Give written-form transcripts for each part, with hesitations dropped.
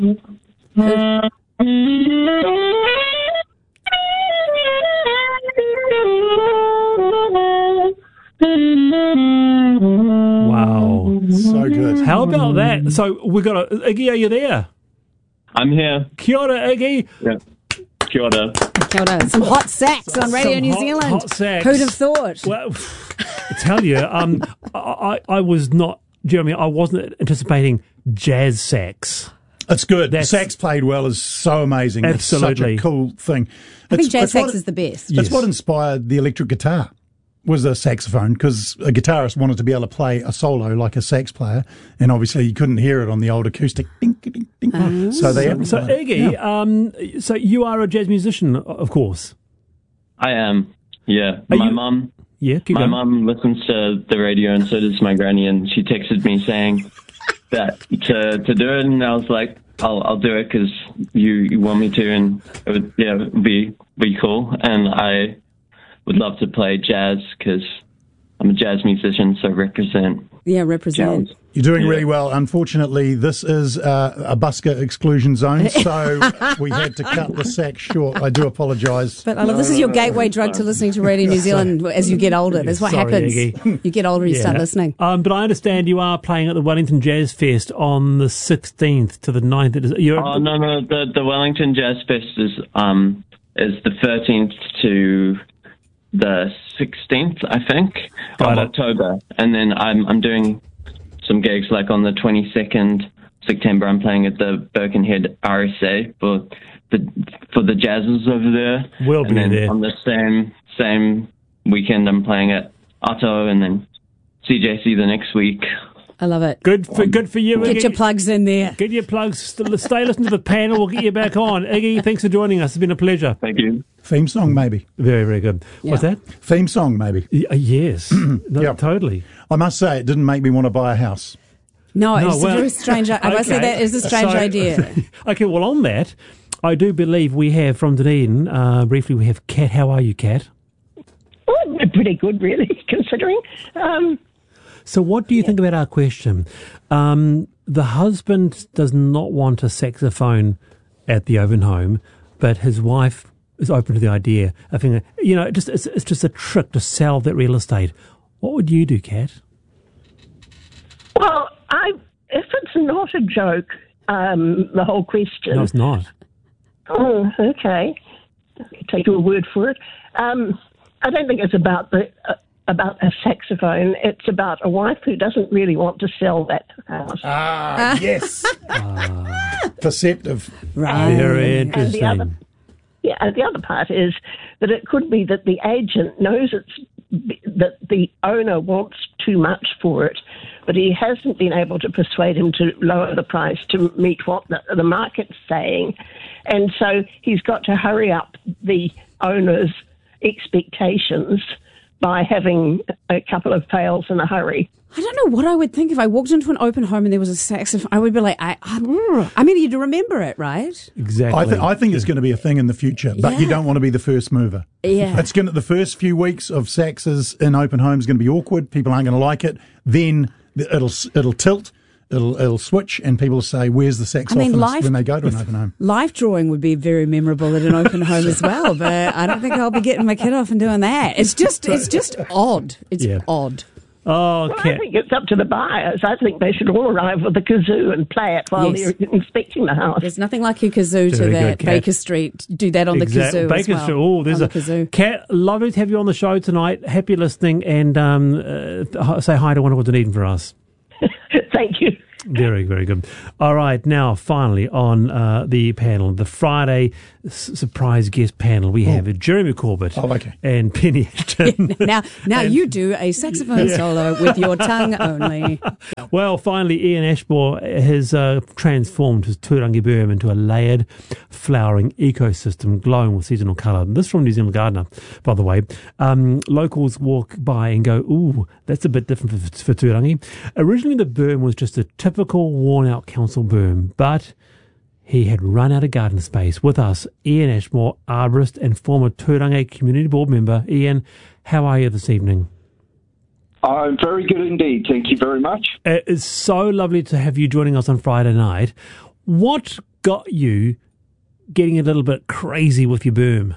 Wow. So good. How about that? So we've got Iggy, are you there? I'm here. Kia ora, Iggy. Yeah. Kia ora. Kia ora. Some hot sax on Radio New Zealand. Hot sax. Who'd have thought? Well, I tell you, I was not, Jeremy, I wasn't anticipating jazz sax. It's good. The sax played well is so amazing. Absolutely. It's such a cool thing. I think jazz sax is the best. That's what inspired the electric guitar, was the saxophone, because a guitarist wanted to be able to play a solo like a sax player, and obviously you couldn't hear it on the old acoustic. Ding, ding, ding. So Iggy, so you are a jazz musician, of course. I am. Yeah. My mum listens to the radio, and so does my granny, and she texted me saying that to do it, and I was like, I'll do it because you want me to, and it would be cool, and I would love to play jazz because I'm a jazz musician, so represent. Yeah, represent. Jazz. You're doing really well. Unfortunately, this is a busker exclusion zone, so we had to cut the sax short. I do apologise. But I love this is your gateway drug to listening to Radio New Zealand as you get older. That's what happens. Iggy. You get older, you start listening. But I understand you are playing at the Wellington Jazz Fest on the 16th to the 9th. No. The Wellington Jazz Fest is the 13th to the 16th, I think, of October. And then I'm doing some gigs, like on the 22nd September, I'm playing at the Birkenhead RSA for the Jazzers over there. We'll be there. On the same weekend, I'm playing at Otto, and then CJC the next week. I love it. Good for you, Iggy. Get your plugs in there. Get your plugs. Stay listen to the panel. We'll get you back on. Iggy, thanks for joining us. It's been a pleasure. Thank you. Theme song, maybe. Very, very good. Yeah. What's that? Theme song, maybe. Yes. Totally. I must say, it didn't make me want to buy a house. No, it's a very strange. I must say that is a strange idea. Okay, well, on that, I do believe we have from Dunedin, briefly, we have Kat. How are you, Kat? Oh, pretty good, really, considering. So what do you think about our question? The husband does not want a saxophone at the open home, but his wife is open to the idea of, it's just a trick to sell that real estate. What would you do, Kat? Well, if it's not a joke, the whole question. No, it's not. Oh, okay. Take your word for it. I don't think it's about a saxophone. It's about a wife who doesn't really want to sell that house. Yes. Perceptive. Right. Very interesting. And the other part is that it could be that the agent knows that the owner wants too much for it, but he hasn't been able to persuade him to lower the price to meet what the market's saying. And so he's got to hurry up the owner's expectations by having a couple of pails in a hurry. I don't know what I would think if I walked into an open home and there was a saxophone. I would be like, I mean, you'd remember it, right? Exactly. I think it's going to be a thing in the future, but you don't want to be the first mover. Yeah. The first few weeks of saxes in open homes going to be awkward. People aren't going to like it. Then it'll tilt. It'll switch, and people will say, "Where's the saxophonist?" when they go to an open home. Life drawing would be very memorable at an open home as well, but I don't think I'll be getting my kid off and doing that. It's just odd. It's odd. Oh, well, I think it's up to the buyers. I think they should all arrive with a kazoo and play it while they're inspecting the house. There's nothing like your kazoo to that Baker Street. Do that on the kazoo Baker as well. Street. Oh, there's a kazoo. Kat, lovely to have you on the show tonight. Happy listening, and say hi to Wonderful Dunedin for us. Thank you. Very, very good. All right, now finally on the panel, the Friday surprise guest panel, we have Jeremy Corbett and Penny Ashton. now you do a saxophone solo with your tongue only. Well, finally, Ian Ashmore has transformed his Turangi Boom into a layered, flowering ecosystem glowing with seasonal colour. This from New Zealand Gardener, by the way. Locals walk by and go, ooh, that's a bit different for Turangi. Originally, the berm was just a typical worn-out council berm, but he had run out of garden space. With us, Ian Ashmore, arborist and former Turangi Community Board member. Ian, how are you this evening? I'm very good indeed. Thank you very much. It is so lovely to have you joining us on Friday night. What got you getting a little bit crazy with your berm?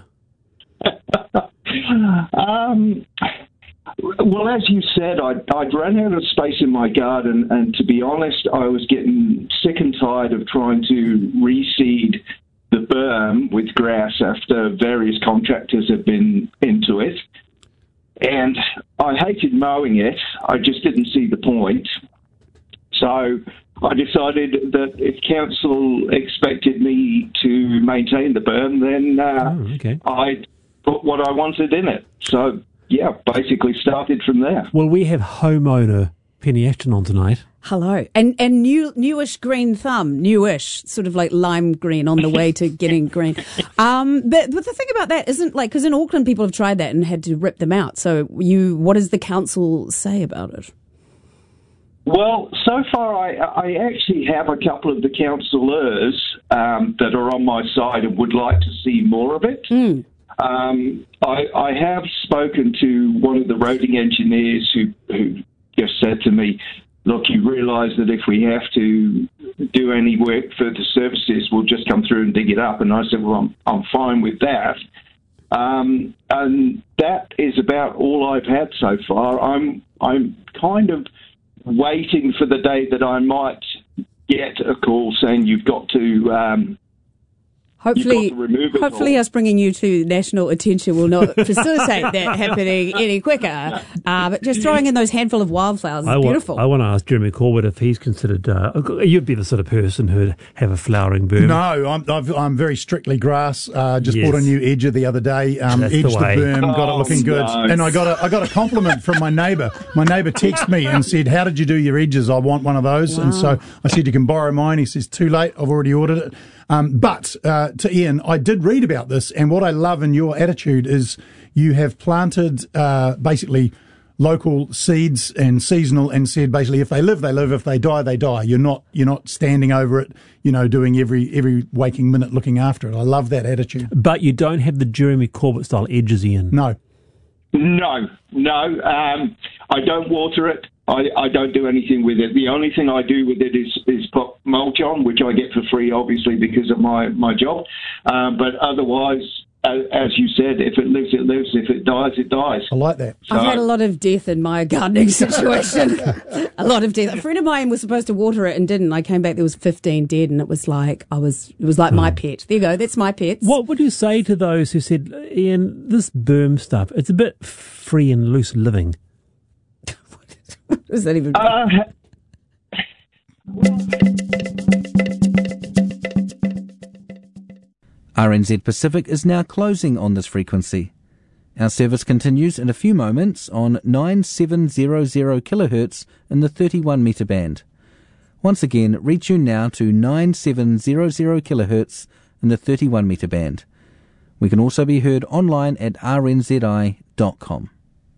Well, as you said, I'd run out of space in my garden, and to be honest, I was getting sick and tired of trying to reseed the berm with grass after various contractors have been into it. And I hated mowing it. I just didn't see the point. So I decided that if council expected me to maintain the berm, then I'd put what I wanted in it. So, yeah, basically started from there. Well, we have homeowner Penny Ashton on tonight. Hello. And newish green thumb, newish, sort of like lime green on the way to getting green. But the thing about that isn't like, because in Auckland people have tried that and had to rip them out. So what does the council say about it? Well, so far I actually have a couple of the councillors that are on my side and would like to see more of it. I have spoken to one of the roading engineers who just said to me, look, you realise that if we have to do any work for the services, we'll just come through and dig it up. And I said, well, I'm fine with that. And that is about all I've had so far. I'm kind of waiting for the day that I might get a call saying you've got to... Hopefully us bringing you to national attention will not facilitate that happening any quicker. But just throwing in those handful of wildflowers is beautiful. I want to ask Jeremy Corbett if he's considered... you'd be the sort of person who'd have a flowering berm. No, I'm very strictly grass. Just bought a new edger the other day. Edged the berm, got it looking good. Nice. And I got a compliment from my neighbour. My neighbour texted me and said, how did you do your edges? I want one of those. Wow. And so I said, you can borrow mine. He says, too late. I've already ordered it. But to Ian, I did read about this, and what I love in your attitude is you have planted basically local seeds and seasonal, and said basically if they live, they live. If they die, they die. You're not standing over it, doing every waking minute looking after it. I love that attitude. But you don't have the Jeremy Corbett style edges, Ian. No. I don't water it. I don't do anything with it. The only thing I do with it is put mulch on, which I get for free, obviously, because of my job. But otherwise, as you said, if it lives, it lives. If it dies, it dies. I like that. So, I've had a lot of death in my gardening situation. A lot of death. A friend of mine was supposed to water it and didn't. I came back, there was 15 dead, and it was like my pet. There you go, that's my pet. What would you say to those who said, Ian, this berm stuff, it's a bit free and loose living? What does that even RNZ Pacific is now closing on this frequency. Our service continues in a few moments on 9700 kHz in the 31 metre band. Once again, retune now to 9700 kHz in the 31 metre band. We can also be heard online at rnzi.com.